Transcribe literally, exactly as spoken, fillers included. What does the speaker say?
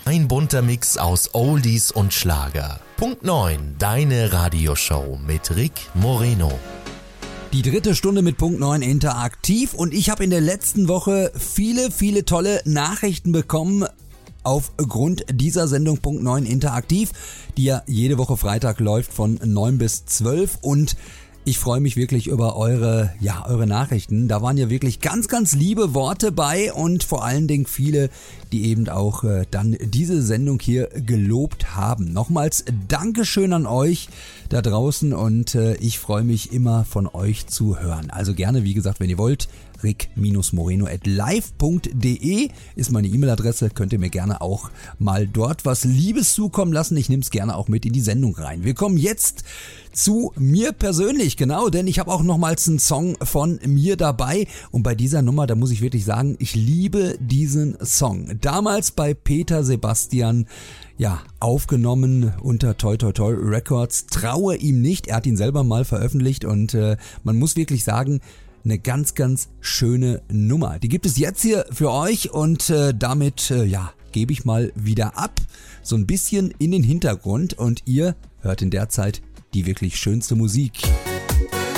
Ein bunter Mix aus Oldies und Schlager. Punkt neun, deine Radioshow mit Rick Moreno. Die dritte Stunde mit Punkt neun interaktiv und ich habe in der letzten Woche viele, viele tolle Nachrichten bekommen aufgrund dieser Sendung Punkt neun interaktiv, die ja jede Woche Freitag läuft von neun bis zwölf und ich freue mich wirklich über eure, ja, eure Nachrichten. Da waren ja wirklich ganz, ganz liebe Worte bei und vor allen Dingen viele, die eben auch äh, dann diese Sendung hier gelobt haben. Nochmals Dankeschön an euch da draußen und äh, ich freue mich immer von euch zu hören. Also gerne, wie gesagt, wenn ihr wollt, rick moreno at live punkt de ist meine E-Mail-Adresse. Könnt ihr mir gerne auch mal dort was Liebes zukommen lassen. Ich nehme es gerne auch mit in die Sendung rein. Wir kommen jetzt zu mir persönlich, genau, denn ich habe auch nochmals einen Song von mir dabei und bei dieser Nummer, da muss ich wirklich sagen, ich liebe diesen Song. Damals bei Peter Sebastian, ja, aufgenommen unter Toi Toi Toi Records, traue ihm nicht, er hat ihn selber mal veröffentlicht und äh, man muss wirklich sagen, eine ganz, ganz schöne Nummer. Die gibt es jetzt hier für euch und äh, damit, äh, ja, gebe ich mal wieder ab, so ein bisschen in den Hintergrund und ihr hört in der Zeit die wirklich schönste Musik.